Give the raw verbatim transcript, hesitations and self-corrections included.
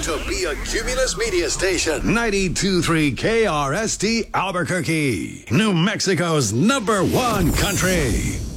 to be a Cumulus Media Station. ninety-two point three K R S T Albuquerque, New Mexico's number one country.